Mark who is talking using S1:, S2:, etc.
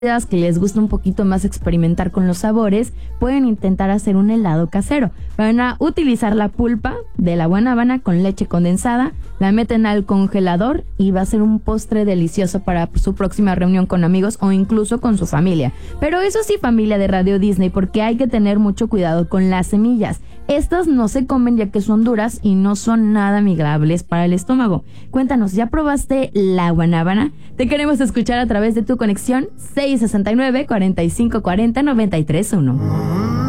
S1: que les gusta un poquito más experimentar con los sabores, pueden intentar hacer un helado casero. Van a utilizar la pulpa de la guanábana con leche condensada, la meten al congelador y va a ser un postre delicioso para su próxima reunión con amigos o incluso con su familia. Pero eso sí, familia de Radio Disney, porque hay que tener mucho cuidado con las semillas. Estas no se comen ya que son duras y no son nada amigables para el estómago. Cuéntanos, ¿ya probaste la guanábana? Te queremos escuchar a través de tu conexión 669-4540-931.